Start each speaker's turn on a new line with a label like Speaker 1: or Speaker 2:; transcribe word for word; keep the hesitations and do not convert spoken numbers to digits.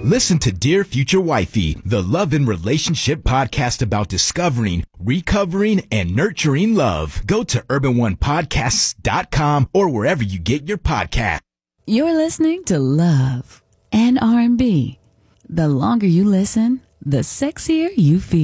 Speaker 1: Listen to Dear Future Wifey, the love and relationship podcast about discovering, recovering, and nurturing love. Go to urban one podcasts dot com or wherever you get your podcast.
Speaker 2: You're listening to Love and R and B. The longer you listen, the sexier you feel.